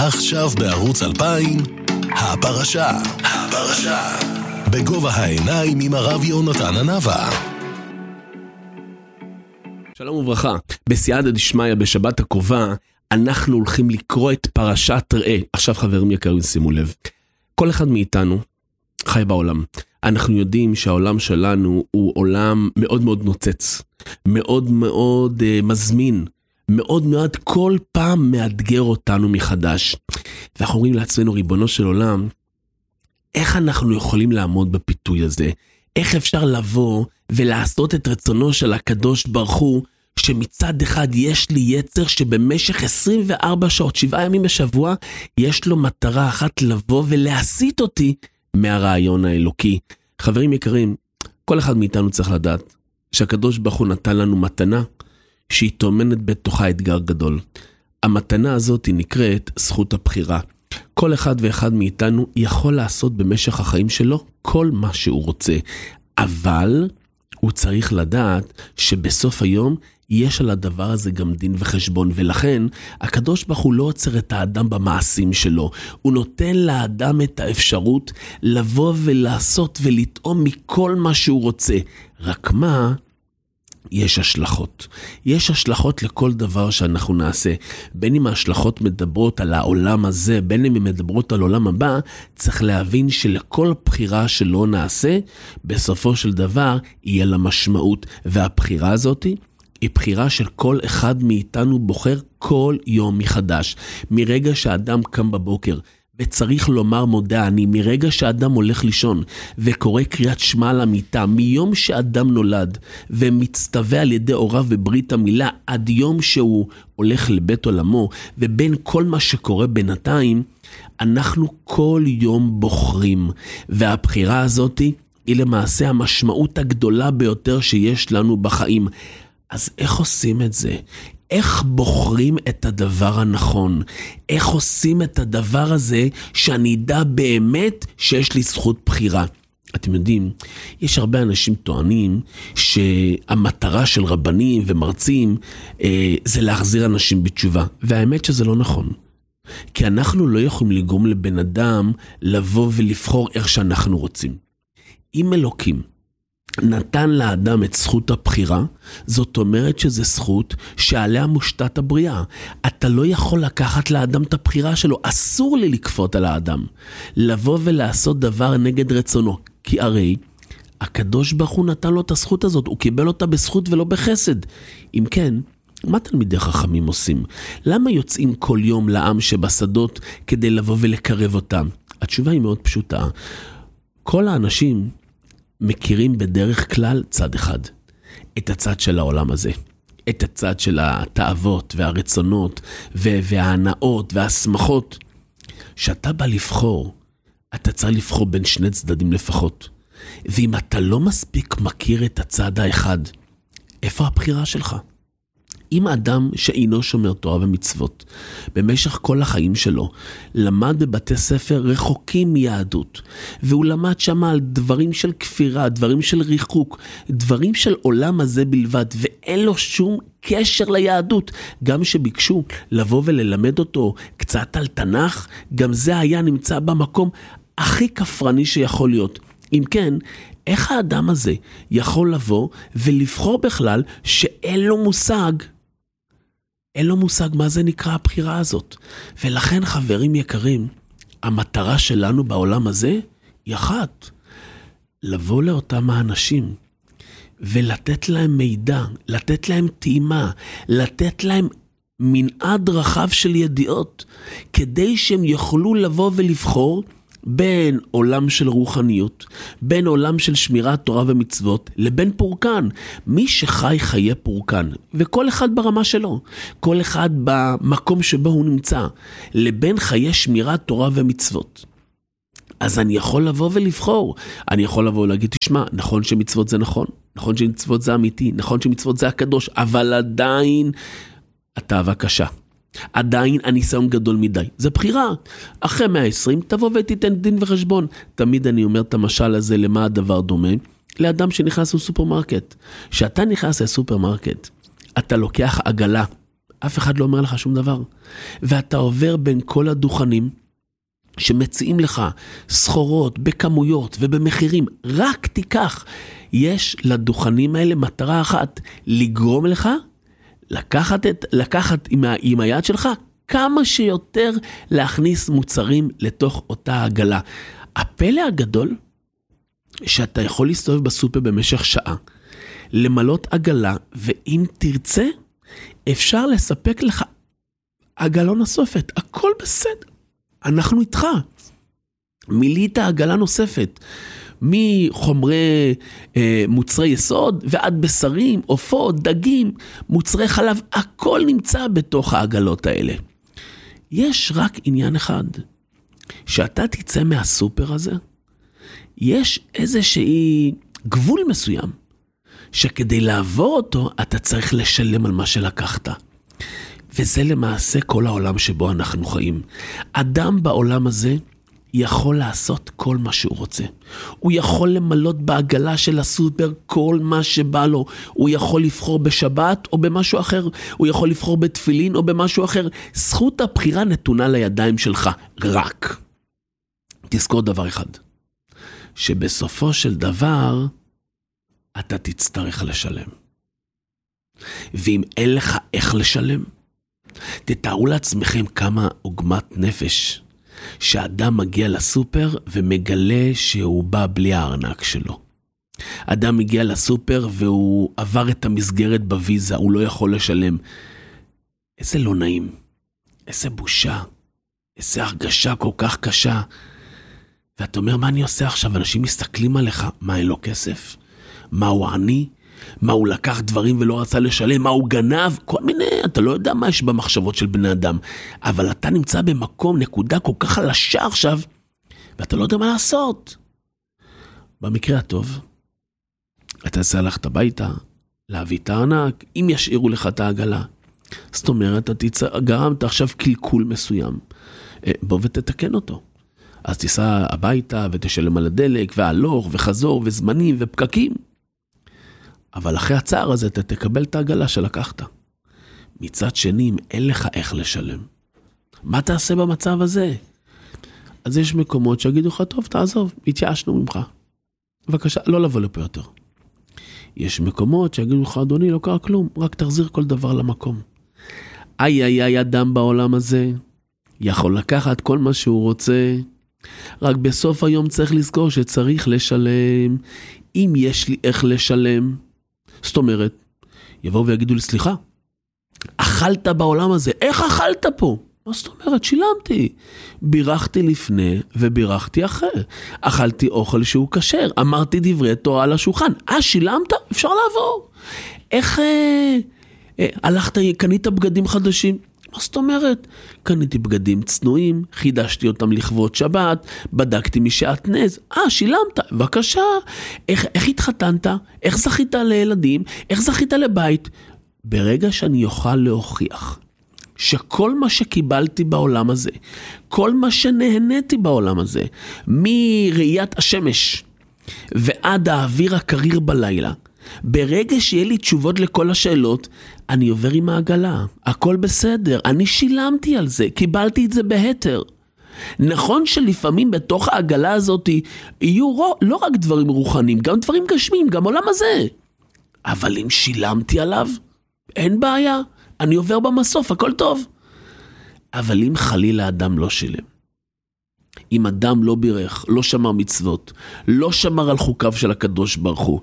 עכשיו בערוץ 2000, הפרשה. בגובה העיניים עם הרב יונתן הנבא. שלום וברכה, בסייעתא דשמיא בשבת הקרובה אנחנו הולכים לקרוא את פרשת ראה. עכשיו חברים יקרים, שימו לב, כל אחד מאיתנו חי בעולם. אנחנו יודעים שהעולם שלנו הוא עולם מאוד מאוד נוצץ, מאוד מאוד מזמין, מאוד מאוד כל פעם מאתגר אותנו מחדש. ואנחנו אומרים לעצמנו, ריבונו של עולם, איך אנחנו יכולים לעמוד בפיתוי הזה? איך אפשר לבוא ולעשות את רצונו של הקדוש ברוך הוא, שמצד אחד יש לי יצר שבמשך 24 שעות, 7 ימים בשבוע, יש לו מטרה אחת לבוא ולהסיט אותי מהרעיון האלוקי. חברים יקרים, כל אחד מאיתנו צריך לדעת שהקדוש ברוך הוא נתן לנו מתנה שהיא טומנת בתוכה אתגר גדול. המתנה הזאת היא נקראת זכות הבחירה. כל אחד ואחד מאיתנו יכול לעשות במשך החיים שלו כל מה שהוא רוצה, אבל הוא צריך לדעת שבסוף היום יש על הדבר הזה גם דין וחשבון, ולכן הקדוש ברוך הוא לא עוצר את האדם במעשים שלו, הוא נותן לאדם את האפשרות לבוא ולעשות ולטעום מכל מה שהוא רוצה. רק מה? יש השלכות. יש השלכות לכל דבר שאנחנו נעשה. בין אם ההשלכות מדברות על העולם הזה, בין אם הן מדברות על עולם הבא, צריך להבין שלכל בחירה שלא נעשה, בסופו של דבר יהיה לה משמעות. והבחירה הזאת היא בחירה של כל אחד מאיתנו בוחר כל יום מחדש. מרגע שהאדם קם בבוקר וצריך לומר מודה אני, מרגע שאדם הולך לישון וקורא קריאת שמע למיטה, מיום שאדם נולד ומצטווה על ידי הוריו בברית המילה עד יום שהוא הולך לבית עולמו, ובין כל מה שקורה בינתיים, אנחנו כל יום בוחרים, והבחירה הזאת היא למעשה המשמעות הגדולה ביותר שיש לנו בחיים. אז איך עושים את זה? איך בוחרים את הדבר הנכון? איך עושים את הדבר הזה שאני אדע באמת שיש לי זכות בחירה? אתם יודעים, יש הרבה אנשים טוענים שהמטרה של רבנים ומרצים זה להחזיר אנשים בתשובה. והאמת שזה לא נכון. כי אנחנו לא יכולים לגרום לבן אדם לבוא ולבחור איך שאנחנו רוצים. אם אלוקים נתן לאדם את זכות הבחירה, זאת אומרת שזה זכות שעליה מושתת הבריאה. אתה לא יכול לקחת לאדם את הבחירה שלו, אסור לי לכפות על האדם לבוא ולעשות דבר נגד רצונו, כי הרי הקדוש ברוך הוא נתן לו את הזכות הזאת, הוא קיבל אותה בזכות ולא בחסד. אם כן, מה תלמידי חכמים עושים? למה יוצאים כל יום לעם שבשדות כדי לבוא ולקרב אותם? התשובה היא מאוד פשוטה. כל האנשים מכירים בדרך כלל צד אחד, את הצד של העולם הזה, את הצד של התאוות והרצונות וההנאות והשמחות. שאתה בא לבחור, אתה צריך לבחור בין שני צדדים לפחות, ואם אתה לא מספיק מכיר את הצד האחד, איפה הבחירה שלך? אם אדם שאינו שומר תורה ומצוות במשך כל החיים שלו למד בבתי ספר רחוקים מיהדות, והוא למד שם על דברים של כפירה, דברים של ריחוק, דברים של עולם הזה בלבד, ואין לו שום קשר ליהדות, גם שביקשו לבוא וללמד אותו קצת על תנ"ך, גם זה היה נמצא במקום הכי כפרני שיכול להיות. אם כן, איך האדם הזה יכול לבוא ולבחור בכלל שאין לו מושג? אין לו מושג מה זה נקרא הבחירה הזאת. ולכן חברים יקרים, המטרה שלנו בעולם הזה היא אחת, לבוא לאותם האנשים ולתת להם מידע, לתת להם טעימה, לתת להם מנעד רחב של ידיעות, כדי שהם יוכלו לבוא ולבחור בין עולם של רוחניות, בין עולם של שמירת תורה ומצוות, לבין פורקן. מי שחי חיי פורקן, וכל אחד ברמה שלו, כל אחד במקום שבו הוא נמצא, לבין חיי שמירת תורה ומצוות. אז אני יכול לבוא ולבחור, אני יכול לבוא ולהגיד, תשמע, נכון שמצוות זה נכון, נכון שמצוות זה אמיתי, נכון שמצוות זה הקדוש, אבל עדיין התאווה קשה. עדיין הניסיון גדול מדי. זה בחירה. אחרי 120 תבוא ותיתן דין וחשבון. תמיד אני אומר את המשל הזה, למה הדבר דומה? לאדם שנכנס לסופרמרקט. שאתה נכנס לסופרמרקט, אתה לוקח עגלה אף אחד לא אומר לך שום דבר. ואתה עובר בין כל הדוכנים, שמציעים לך סחורות בכמויות ובמחירים, רק תיקח. יש לדוכנים האלה מטרה אחת, לגרום לך, לקחת עם היד שלך, כמה שיותר להכניס מוצרים לתוך אותה עגלה. הפלא הגדול, שאתה יכול להסתובב בסופר במשך שעה, למלות עגלה, ואם תרצה, אפשר לספק לך עגלה נוספת, הכל בסדר. אנחנו איתך. מילאת עגלה נוספת, מחומרי מוצרי יסוד ועד בשרים, עופות, דגים, מוצרי חלב, הכל נמצא בתוך העגלות האלה. יש רק עניין אחד, שאתה תצא מהסופר הזה, יש איזושהי גבול מסוים, שכדי לעבור אותו, אתה צריך לשלם על מה שלקחת. וזה למעשה כל העולם שבו אנחנו חיים. אדם בעולם הזה יכול לעשות כל מה שהוא רוצה. הוא יכול למלות בעגלה של הסופר כל מה שבא לו. הוא יכול לבחור בשבת או במשהו אחר. הוא יכול לבחור בתפילין או במשהו אחר. זכות הבחירה נתונה לידיים שלך. רק. תזכור דבר אחד. שבסופו של דבר, אתה תצטרך לשלם. ואם אין לך איך לשלם, תתארו לעצמכם כמה עוגמת נפש שאדם מגיע לסופר ומגלה שהוא בא בלי הארנק שלו. אדם מגיע לסופר והוא עבר את המסגרת בוויזה, הוא לא יכול לשלם. איזה לא נעים, איזה בושה, איזה הרגשה כל כך קשה. ואתה אומר, מה אני עושה עכשיו? אנשים מסתכלים עליך, מה אין לו כסף? מה הוא עני? מה הוא לקח דברים ולא רצה לשלם? מה הוא גנב? כל מיני, אתה לא יודע מה יש במחשבות של בני אדם. אבל אתה נמצא במקום, נקודה כל כך חלשה עכשיו, ואתה לא יודע מה לעשות. במקרה הטוב, אתה צריך ללכת הביתה, להביא את הארנק, אם ישאירו לך את העגלה. זאת אומרת, אתה גרמת עכשיו קלקול מסוים. בוא ותתקן אותו. אז תיסע הביתה ותשלם על הדלק, והלוך וחזור וזמנים ופקקים. אבל אחרי הצער הזה אתה תקבל את העגלה שלקחת. מצד שני, אם אין לך איך לשלם, מה תעשה במצב הזה? אז יש מקומות שיגידו לך, טוב, תעזוב, התייאשנו ממך. בבקשה, לא לבוא לפה יותר. יש מקומות שיגידו לך, אדוני, לא קרה כלום, רק תחזיר כל דבר למקום. איי, אדם בעולם הזה יכול לקחת כל מה שהוא רוצה, רק בסוף היום צריך לזכור שצריך לשלם, אם יש לי איך לשלם. זאת אומרת, יבואו ויגידו לי, סליחה, אכלת בעולם הזה, איך אכלת פה? מה זאת אומרת? שילמתי. בירכתי לפני ובירכתי אחרי. אכלתי אוכל שהוא כשר, אמרתי דברי תורה על השולחן. שילמת? אפשר לעבור. איך הלכת, קנית בגדים חדשים? מה זאת אומרת? קניתי בגדים צנועים, חידשתי אותם לכבוד שבת, בדקתי משעטנז. שילמת, בבקשה. איך התחתנת? איך זכית לילדים? איך זכית לבית? ברגע שאני אוכל להוכיח שכל מה שקיבלתי בעולם הזה, כל מה שנהניתי בעולם הזה, מראיית השמש ועד האוויר הקריר בלילה, ברגע שיהיה לי תשובות לכל השאלות, אני עובר עם העגלה, הכל בסדר, אני שילמתי על זה, קיבלתי את זה בהתר. נכון שלפעמים בתוך העגלה הזאת יהיו לא רק דברים רוחניים, גם דברים גשמיים, גם עולם הזה. אבל אם שילמתי עליו, אין בעיה, אני עובר במסוף, הכל טוב. אבל אם חלילה אדם לא שילם, אם אדם לא בירך, לא שמר מצוות, לא שמר על חוקיו של הקדוש ברוך הוא,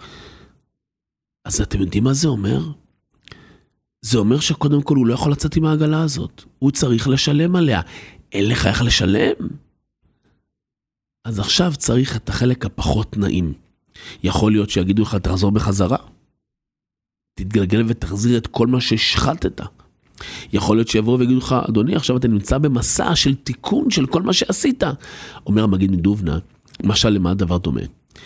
אז אתם יודעים מה זה אומר? זה אומר שקודם כל הוא לא יכול לצאת עם העגלה הזאת. הוא צריך לשלם עליה. אין לך איך לשלם? אז עכשיו צריך את החלק הפחות נעים. יכול להיות שיגידו לך, תחזור בחזרה. תתגלגל ותחזיר את כל מה שהשחטת. יכול להיות שיבואו ויגידו לך, אדוני, עכשיו אתה נמצא במסע של תיקון של כל מה שעשית. אומר המגיד מדובנה, משל למה הדבר דומה?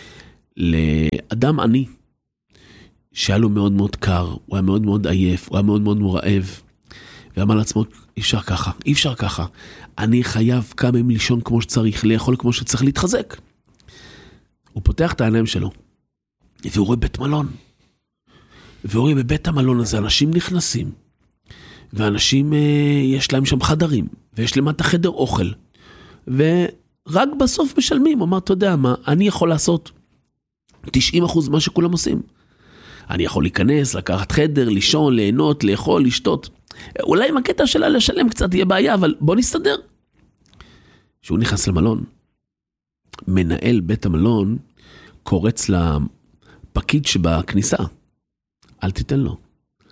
לאדם עני, שהיה לו מאוד מאוד קר, הוא היה מאוד מאוד עייף, הוא היה מאוד מאוד מורעב, ואמר לעצמו, אי אפשר ככה, אני חייב כמה ימים לישון כמו שצריך, לאכול כמו שצריך, להתחזק. הוא פותח את העיניים שלו, והוא רואה בית מלון, והוא רואה בבית המלון הזה, אנשים נכנסים, ואנשים יש להם שם חדרים, ויש למטה חדר אוכל, ורק בסוף משלמים. הוא אמר, אתה יודע מה, אני יכול לעשות 90% מה שכולם עושים. אני יכול להיכנס, לקחת חדר, לישון, ליהנות, לאכול, לשתות. אולי עם הקטע שלה לשלם קצת יהיה בעיה, אבל בוא נסתדר. כשהוא נכנס למלון, מנהל בית המלון קורץ לפקיד שבכניסה, אל תיתן לו.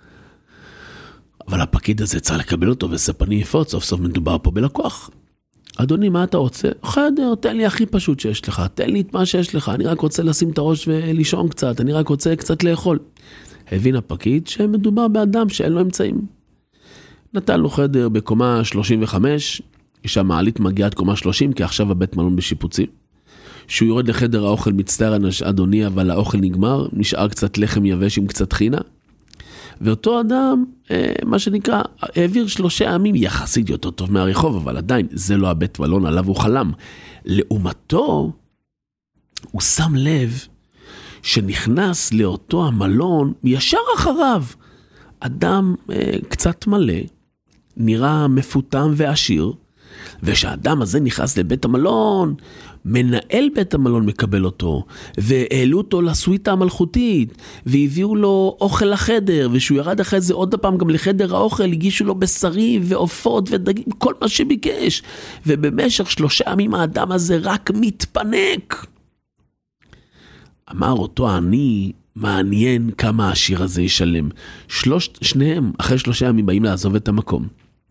אבל הפקיד הזה צריך לקבל אותו וספני יפות, סוף סוף מדובר פה בלקוח. אדוני, מה אתה רוצה? חדר, תן לי הכי פשוט שיש לך, תן לי את מה שיש לך, אני רק רוצה לשים את הראש ולישון קצת, אני רק רוצה קצת לאכול. הבין הפקיד שמדובר באדם שאין לו אמצעים. נתן לו חדר בקומה 35, שהמעלית מגיעה עד קומה 30, כי עכשיו הבית מלון בשיפוצים. שהוא יורד לחדר האוכל, מצטער אדוני, אבל האוכל נגמר, נשאר קצת לחם יבש עם קצת חינה. ואותו אדם, מה שנקרא, העביר 3 ימים יחסית יותר טוב מהרחוב, אבל עדיין זה לא הבית מלון עליו הוא חלם. לעומתו, הוא שם לב שנכנס לאותו המלון ישר אחריו. אדם קצת מלא, נראה מפותם ועשיר, ושהאדם הזה נכנס לבית המלון, מנהל בית המלון מקבל אותו, והעלו אותו לסוויטה המלכותית, והביאו לו אוכל לחדר, ושהוא ירד אחרי זה עוד פעם גם לחדר האוכל, הגישו לו בשרים ועופות ודגים, כל מה שביקש, ובמשך 3 ימים האדם הזה רק מתפנק. אמר אותו אני, מעניין כמה השיר הזה ישלם. שניהם אחרי 3 ימים באים לעזוב את המקום.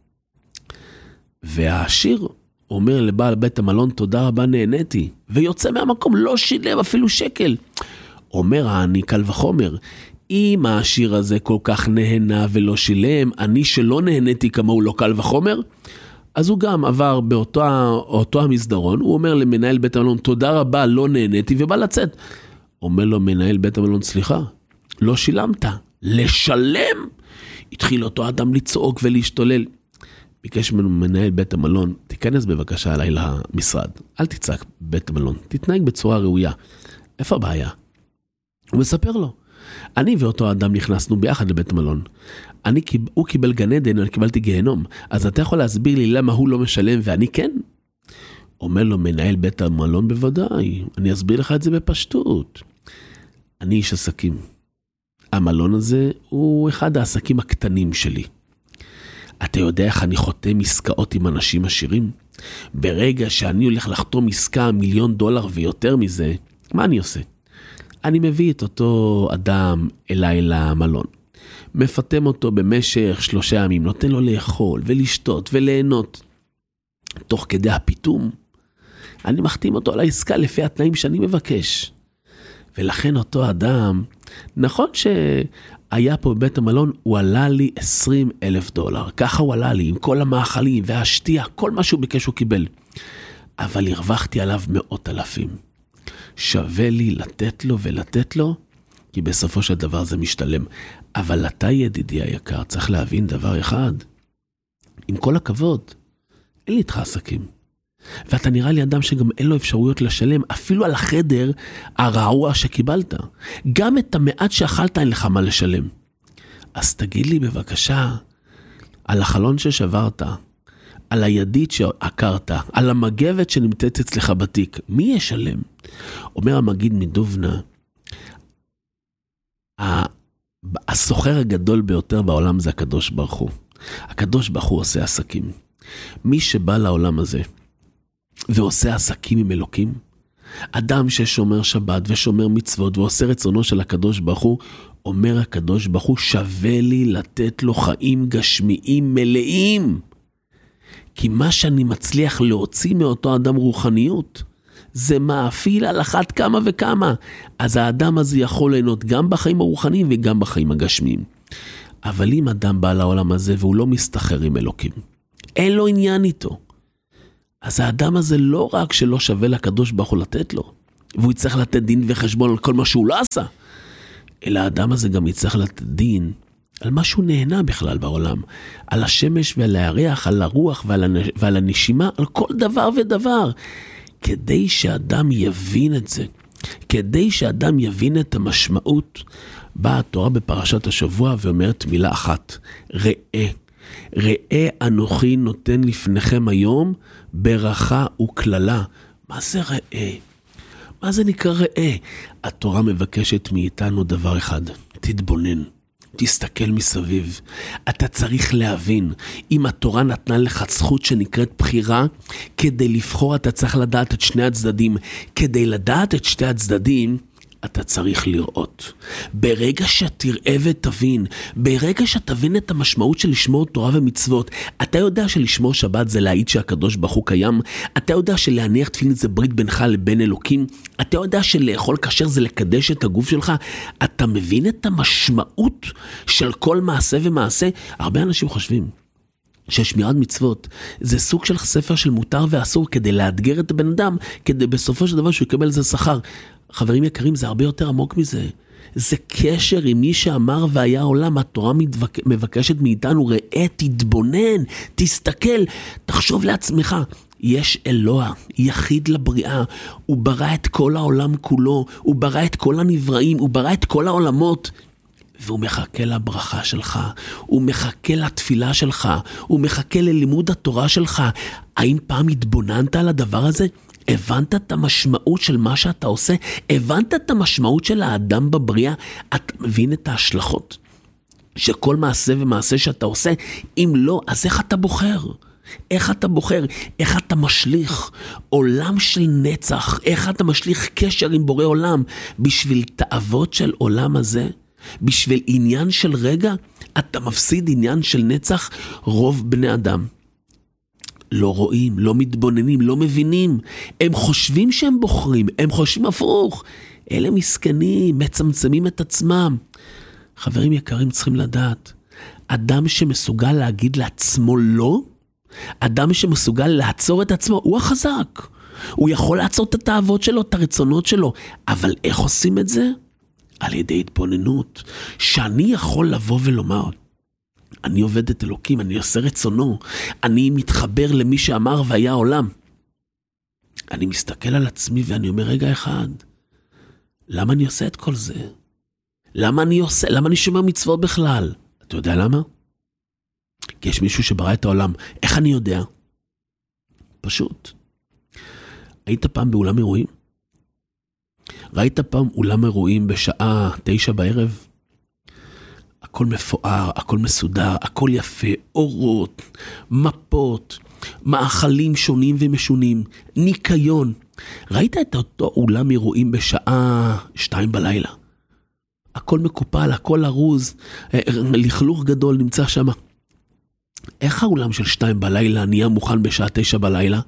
והשיר אומר לבעל בית המלון, תודה רבה, נהניתי, ויוצא מהמקום, לא שילם אפילו שקל. אומר העני קל וחומר, אם השיר הזה כל כך נהנה ולא שילם, אני שלא נהניתי כמוהו לא קל וחומר, אז הוא גם עבר באותו המסדרון, הוא אומר למנהל בית המלון, תודה רבה, לא נהניתי, ובא לצאת. אומר לו מנהל בית המלון, סליחה, לא שילמת, לשלם? התחיל אותו אדם לצעוק ולהשתולל. ביקש ממנו מנהל בית המלון, תיכנס בבקשה עליי למשרד, אל תצעק בית המלון, תתנהג בצורה ראויה. איפה הבעיה? הוא מספר לו, אני ואותו אדם נכנסנו ביחד לבית המלון, הוא קיבל גן עדן, אני קיבלתי גיהנום, אז אתה יכול להסביר לי למה הוא לא משלם ואני כן? אומר לו מנהל בית המלון, בוודאי, אני אסביר לך את זה בפשטות. אני איש עסקים, המלון הזה הוא אחד העסקים הקטנים שלי. אתה יודע איך אני חותם עסקאות עם אנשים עשירים? ברגע שאני הולך לחתום עסקה $1,000,000 ויותר מזה, מה אני עושה? אני מביא את אותו אדם אליי למלון. מפתם אותו במשך 3 ימים, נותן לו לאכול ולשתות וליהנות. תוך כדי הפיתום, אני מחתים אותו על העסקה לפי התנאים שאני מבקש. ולכן אותו אדם, נכון שהיה פה בבית המלון, הוא עלה לי $20,000. ככה הוא עלה לי, עם כל המאכלים והשתייה, כל מה שהוא ביקש הוא קיבל. אבל הרווחתי עליו 100,000. שווה לי לתת לו ולתת לו, כי בסופו של דבר זה משתלם. אבל אתה ידידי היקר, צריך להבין דבר אחד. עם כל הכבוד, אין לי איתך עסקים. ואתה נראה לי אדם שגם אין לו אפשרויות לשלם, אפילו על החדר הרעוע שקיבלת. גם את המעט שאכלת אין לך מה לשלם. אז תגיד לי בבקשה, על החלון ששברת, על הידית שעקרת, על המגבת שנמצאת אצלך בתיק, מי ישלם? אומר המגיד מדובנה, הסוחר הגדול ביותר בעולם זה הקדוש ברוך הוא. הקדוש ברוך הוא עושה עסקים. מי שבא לעולם הזה ועושה עסקים עם אלוקים, אדם ששומר שבת ושומר מצוות ועושה רצונו של הקדוש ברוך הוא, אומר הקדוש ברוך הוא, שווה לי לתת לו חיים גשמיים מלאים. כי מה שאני מצליח להוציא מאותו אדם רוחניות, זה מאפיל על אחת כמה וכמה. אז האדם הזה יכול ליהנות גם בחיים הרוחניים וגם בחיים הגשמיים. אבל אם אדם בא לעולם הזה והוא לא מסתחר עם אלוקים, אין לו עניין איתו, אז האדם הזה לא רק שלא שווה לקדוש ברוך הוא לתת לו, והוא יצטרך לתת דין וחשבון על כל מה שהוא לא עשה, אלא האדם הזה גם יצטרך לתת דין על מה שהוא נהנה בכלל בעולם, על השמש ועל הירח, על הרוח ועל הנשימה, על כל דבר ודבר, כדי שאדם יבין את זה, כדי שאדם יבין את המשמעות. באה התורה בפרשת השבוע ואומרת מילה אחת, ראה. ראה אנוכי נותן לפניכם היום ברכה וכללה. מה זה ראה? מה זה נקרא ראה? התורה מבקשת מאיתנו דבר אחד, תתבונן. תסתכל מסביב. אתה צריך להבין, אם התורה נתנה לך זכות שנקראת בחירה, כדי לבחור אתה צריך לדעת את שני הצדדים. כדי לדעת את שתי הצדדים, אתה צריך לראות. ברגע שתראה ותבין, ברגע שתבין את המשמעות של לשמור תורה ומצוות, אתה יודע שלשמור שבת זה להעיד שהקדוש ברוך הוא קיים, אתה יודע שלהניח תפילין זה ברית בינך לבין אלוקים, אתה יודע שלאכול כשר זה לקדש את הגוף שלך, אתה מבין את המשמעות של כל מעשה ומעשה. הרבה אנשים חושבים ששמירת מצוות זה סוג של ספר של מותר ואסור כדי לאתגר את הבן אדם, כדי בסופו של דבר שהוא יקבל זה שכר. חברים יקרים, זה הרבה יותר עמוק מזה. זה קשר עם מי שאמר והיה עולם. התורה מבקשת מאיתנו, ראה, תתבונן, תסתכל, תחשוב לעצמך. יש אלוה, יחיד לבריאה, הוא ברא את כל העולם כולו, הוא ברא את כל הנבראים, הוא ברא את כל העולמות, והוא מחכה לברכה שלך, הוא מחכה לתפילה שלך, הוא מחכה ללימוד התורה שלך. האם פעם התבוננת על הדבר הזה? הבנת את המשמעות של מה שאתה עושה? הבנת את המשמעות של האדם בבריאה? אתה מבין את ההשלכות שכל מעשה ומעשה שאתה עושה? אם לא, אז איך אתה בוחר? איך אתה בוחר? איך אתה משליך עולם של נצח? איך אתה משליך קשר עם בורא עולם? בשביל תאוות של עולם הזה? בשביל עניין של רגע? אתה מפסיד עניין של נצח. רוב בני אדם לא רואים, לא מתבוננים, לא מבינים. הם חושבים שהם בוחרים, הם חושבים הפוך. אלה מסכנים, מצמצמים את עצמם. חברים יקרים, צריכים לדעת, אדם שמסוגל להגיד לעצמו לא, אדם שמסוגל לעצור את עצמו, הוא החזק. הוא יכול לעצור את התאוות שלו, את הרצונות שלו. אבל איך עושים את זה? על ידי התבוננות. שאני יכול לבוא ולומר, אני עובד את אלוקים, אני עושה רצונו, אני מתחבר למי שאמר והיה עולם. אני מסתכל על עצמי ואני אומר, רגע אחד, למה אני עושה את כל זה? למה אני שומר מצוות בכלל? אתה יודע למה? כי יש מישהו שברא את העולם. איך אני יודע? פשוט. היית פעם באולם אירועים? ראית פעם אולם אירועים בשעה 9 בערב? הכל מפואר, הכל מסודר, הכל יפה, אורות, מפות, מאכלים שונים ומשונים, ניקיון. ראית את אותו אולם אירועים בשעה 2 בלילה? הכל מקופל, הכל ארוז, לכלוך גדול נמצא שם. איך האולם של 2 בלילה נהיה מוכן בשעה 9 בלילה?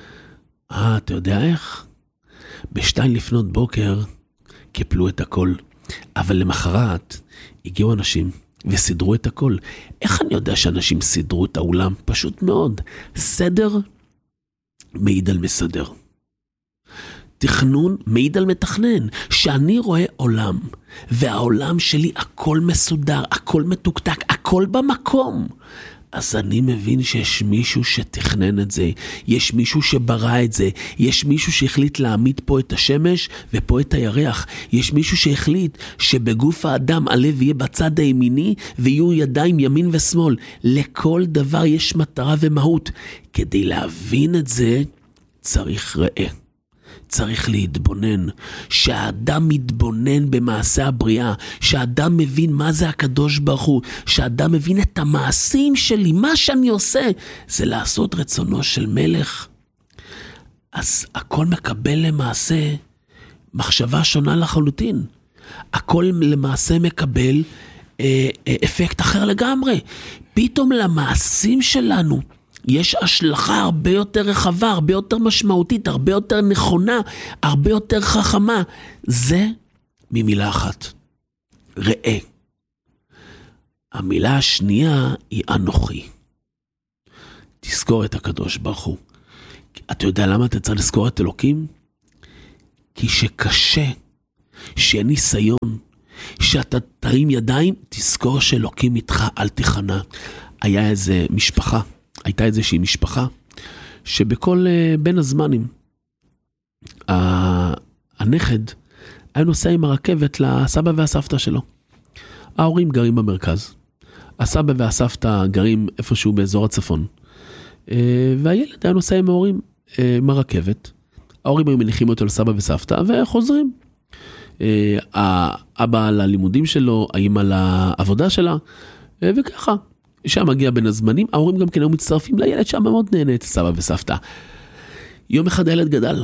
אתה יודע איך? ב2 לפנות בוקר קיפלו את הכל, אבל למחרת הגיעו אנשים וסידרו את הכל. איך אני יודע שאנשים סידרו את האולם? פשוט מאוד. סדר מעיד על מסדר. תכנון מעיד על מתכנן. שאני רואה עולם, והעולם שלי הכל מסודר, הכל מתוקתק, הכל במקום, אז אני מבין שיש מישהו שתכנן את זה, יש מישהו שברא את זה, יש מישהו שהחליט להעמיד פה את השמש ופה את הירח, יש מישהו שהחליט שבגוף האדם הלב יהיה בצד הימיני ויהיו ידיים ימין ושמאל. לכל דבר יש מטרה ומהות. כדי להבין את זה צריך ראה. צריך להתבונן. שהאדם מתבונן במעשה הבריאה, שהאדם מבין מה זה הקדוש ברוך הוא, שהאדם מבין את המעשים שלי, מה שאני עושה זה לעשות רצונו של מלך, אז הכל מקבל למעשה מחשבה שונה לחלוטין. הכל למעשה מקבל אפקט אחר לגמרי. פתאום למעשים שלנו יש השלכה הרבה יותר רחבה, הרבה יותר משמעותית, הרבה יותר נכונה, הרבה יותר חכמה. זה ממילה אחת, ראה. המילה השנייה היא אנוכי. תזכור את הקדוש ברוך הוא. אתה יודע למה אתה צריך לזכור את אלוקים? כי שקשה, שאין ניסיון, שאתה תרים ידיים, תזכור שאלוקים איתך, אל תיכנע. הייתה איזושהי משפחה, שבכל בין הזמנים, הנכד היה נוסע עם הרכבת לסבא והסבתא שלו. ההורים גרים במרכז. הסבא והסבתא גרים איפשהו באזור הצפון, והילד היה נוסע עם ההורים, עם הרכבת. ההורים היו מניחים אותו לסבא וסבתא וחוזרים. האבא ללימודים שלו, האמא לעבודה שלה, וככה. שם מגיע בין הזמנים, ההורים גם כן היו מצטרפים לילד שם, מאוד נהנה את סבא וסבתא. יום אחד הילד גדל,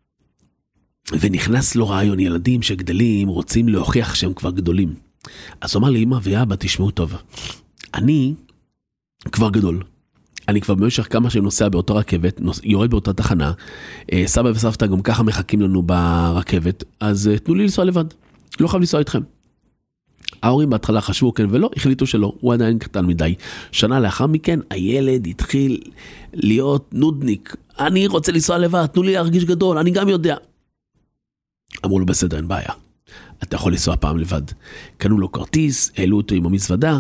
ונכנס לו רעיון, ילדים שגדלים רוצים להוכיח שהם כבר גדולים. אז הוא אמר לי, אמא ואבא, תשמעו טוב, אני כבר גדול. אני כבר במשך כמה שאני נוסע באותה רכבת, יורד באותה תחנה, סבא וסבתא גם ככה מחכים לנו ברכבת, אז תנו לי לנסוע לבד, לא חייב לנסוע איתכם. ההורים בהתחלה חשבו כן ולא, החליטו שלא, הוא עדיין קטן מדי. שנה לאחר מכן, הילד התחיל להיות נודניק, אני רוצה לנסוע לבד, תנו לי להרגיש גדול, אני גם יודע. אמרו לו בסדר, אין בעיה, אתה יכול לנסוע פעם לבד. קנו לו כרטיס, העלו אותו עם המזוודה,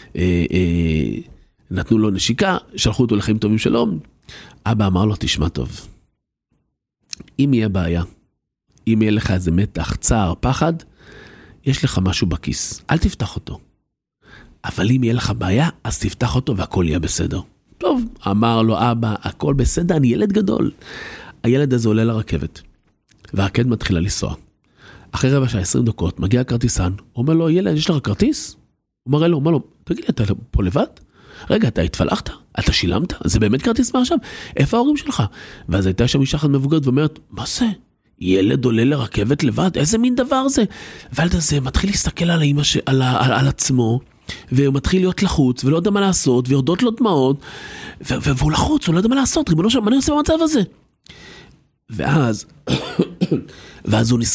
נתנו לו נשיקה, שלחו אותו לחיים טובים שלום. אבא אמר לו, תשמע טוב, אם יהיה בעיה, אם יהיה לך איזה מתח, צער, פחד, יש לך משהו בכיס, אל תפתח אותו. אבל אם יהיה לך בעיה, אז תפתח אותו והכל יהיה בסדר. טוב, אמר לו אבא, הכל בסדר, אני ילד גדול. הילד הזה עולה לרכבת, והרכבת מתחילה לנסוע. אחרי רבע שעה 20 דקות, מגיע הכרטיסן, הוא אומר לו, ילד, יש לך כרטיס? הוא מראה לו, אומר לו, תגיד לי, אתה פה לבד? רגע, אתה התפלחת? אתה שילמת? זה באמת כרטיס מה עכשיו? איפה ההורים שלך? ואז הייתה שם אישה אחת מבוגרת ואומרת, מה זה? ילד עולה לרכבת לבד? איזה מין דבר זה? והילד הזה מתחיל להסתכל על האמא על עצמו, והוא מתחיל להיות לחוץ, ולא יודע מה לעשות, ויורדות לו דמעות, והוא לחוץ, הוא לא יודע מה לעשות, ריבונו שלום, מה אני עושה במצב הזה? ואז הוא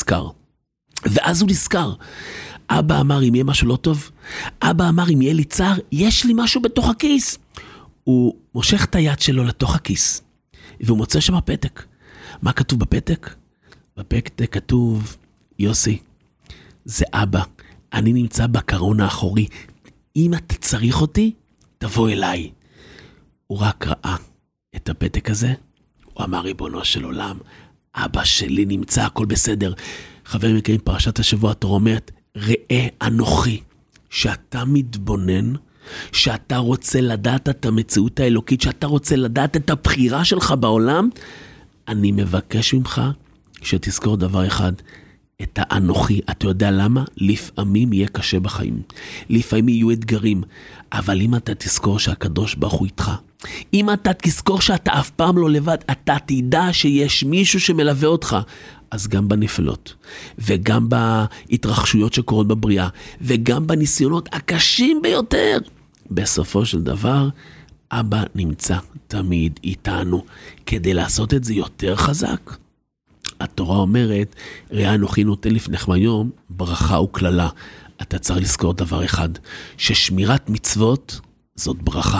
נזכר. אבא אמר, אם יהיה משהו לא טוב, אבא אמר, אם יהיה לי צער, יש לי משהו בתוך הכיס. הוא מושך את היד שלו לתוך הכיס, והוא מוצא שם פתק. מה כתוב בפתק? בפתק כתוב, יוסי, זה אבא, אני נמצא בקרון האחורי, אם אתה צריך אותי, תבוא אליי. הוא רק ראה את הפתק הזה, הוא אמר, ריבונו של עולם, אבא שלי נמצא, הכל בסדר. חברים יקרים, פרשת השבוע התורה אומרת, ראה אנוכי, שאתה מתבונן, שאתה רוצה לדעת את המציאות האלוקית, שאתה רוצה לדעת את הבחירה שלך בעולם, אני מבקש ממך שתזכור דבר אחד, את האנוכי. אתה יודע למה? לפעמים יהיה קשה בחיים, לפעמים יהיו אתגרים, אבל אם אתה תזכור שהקדוש ברוך הוא איתך, אם אתה תזכור שאתה אף פעם לא לבד, אתה תדע שיש מישהו שמלווה אותך, אז גם בנפלות, וגם בהתרחשויות שקורות בבריאה, וגם בניסיונות הקשים ביותר, בסופו של דבר, אבא נמצא תמיד איתנו, כדי לעשות את זה יותר חזק. התורה אומרת, ראה אנוכי נותן לפניכם היום, ברכה וכללה. אתה צריך לזכור דבר אחד, ששמירת מצוות זאת ברכה.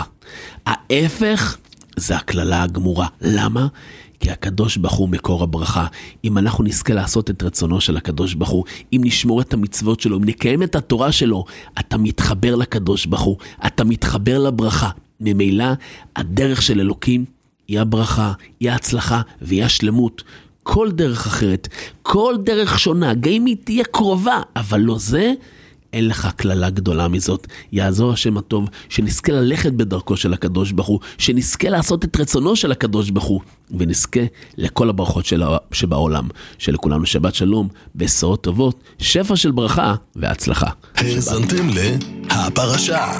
ההפך זה הכללה הגמורה. למה? כי הקדוש ברוך הוא מקור הברכה. אם אנחנו נזכה לעשות את רצונו של הקדוש ברוך הוא, אם נשמור את המצוות שלו, אם נקיים את התורה שלו, אתה מתחבר לקדוש ברוך הוא, אתה מתחבר לברכה. ממילא הדרך של אלוקים היא הברכה, היא ההצלחה והיא השלמות. כל דרך אחרת, כל דרך שונה, גם אם היא תהיה קרובה, אבל לא זה, אין לך כללה גדולה מזאת. יעזור השם הטוב, שנזכה ללכת בדרכו של הקדוש ברוך הוא, שנזכה לעשות את רצונו של הקדוש ברוך הוא, ונזכה לכל הברכות שבעולם. שלכולנו שבת שלום, בשורות טובות, שפע של ברכה והצלחה. האזנתם להפרשה,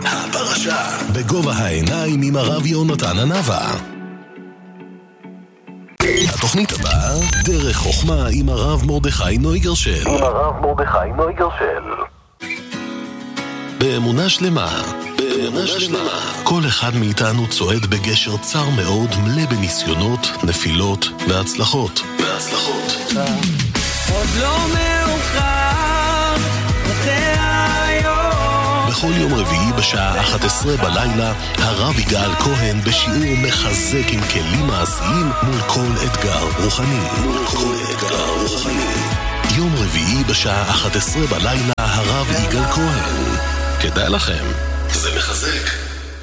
בגובה העיניים עם הרב יונתן הנבא. התוכנית הבאה, דרך חוכמה עם הרב מרדכי נויגרשל. באמונה שלמה, כל אחד מאיתנו צועד בגשר צר מאוד, מלא בניסיונות, נפילות והצלחות. עוד לא מאוחר, היום. בכל יום רביעי בשעה 11 בלילה, הרב יגאל כהן בשיעור מחזק עם כלים מעשיים מול כל אתגר רוחני. יום רביעי בשעה 11 בלילה, הרב יגאל כהן. כדאי לכם, זה מחזק.